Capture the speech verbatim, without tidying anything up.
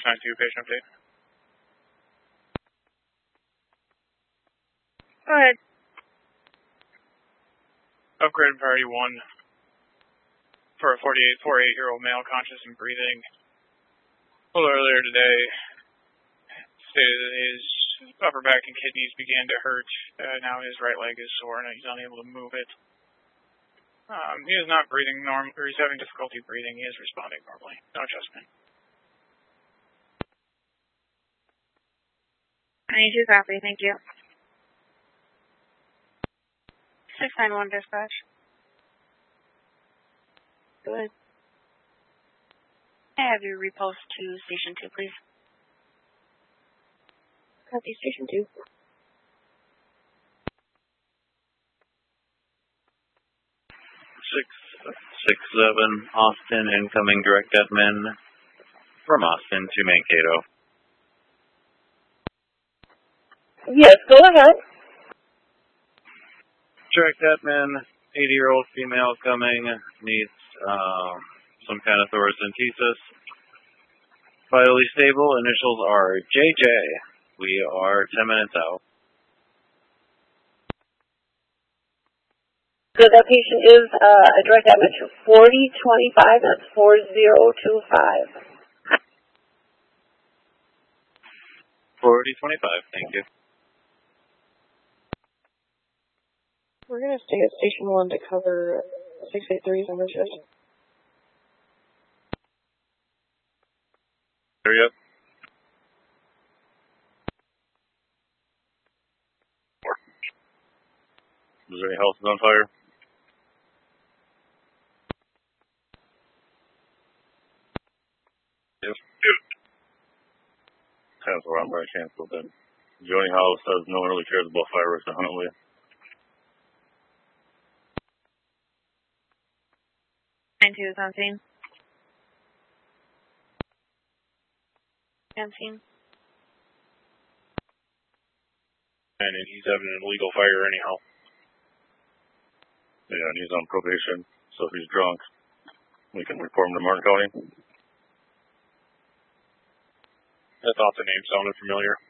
nine two, patient update. Go ahead. Upgrade priority one for a forty-eight, forty-eight-year-old male conscious and breathing. A little earlier today, stated that his upper back and kidneys began to hurt. Uh, now his right leg is sore and he's unable to move it. Um, he is not breathing normal, or he's having difficulty breathing. He is responding normally. No adjustment. ninety-two copy, thank you. six nine one dispatch. Go ahead. I have you repost to station two, please. Copy, station two. Six six seven Austin, incoming direct admin from Austin to Mankato. Yes, go ahead. Direct admin, eighty-year-old female coming, needs um, some kind of thoracentesis. Vitally stable, initials are J J. We are ten minutes out. So that patient is uh, a direct admit to forty twenty-five, that's four zero two five. forty twenty-five, thank you. We're going to stay at station one to cover six eight three's number shift. Area. Is there any houses on fire? Yes. Cancel, I'm probably canceled then. Joining house says no one really cares about fireworks in Huntley. nine two is on scene. On scene. And he's having an illegal fire anyhow. Yeah, and he's on probation, so if he's drunk, we can report him to Martin County. I thought the name sounded familiar.